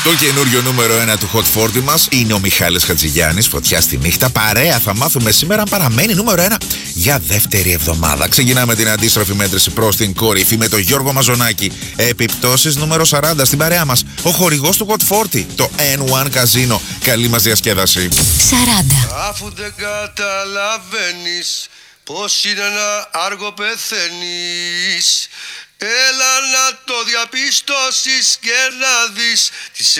Το καινούριο νούμερο 1 του Hot 40 μας είναι ο Μιχάλης Χατζηγιάννης. Φωτιά στη νύχτα. Παρέα θα μάθουμε σήμερα αν παραμένει νούμερο 1 για δεύτερη εβδομάδα. Ξεκινάμε την αντίστροφη μέτρηση προς την κορυφή με τον Γιώργο Μαζονάκη. Επιπτώσεις νούμερο 40 στην παρέα μας. Ο χορηγός του Hot 40, το N1 Casino. Καλή μας διασκέδαση. 40. Αφού δεν καταλαβαίνεις πως είναι να άργο πεθαίνεις, έλα να το διαπιστώσεις και να δεις τις